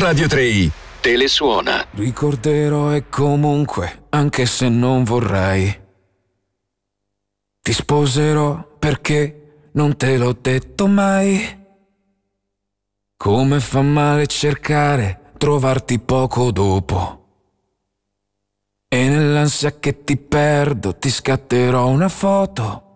Radio 3 te le suona. Ricorderò e comunque, anche se non vorrei, ti sposerò perché non te l'ho detto mai. Come fa male cercare, trovarti poco dopo. E nell'ansia che ti perdo ti scatterò una foto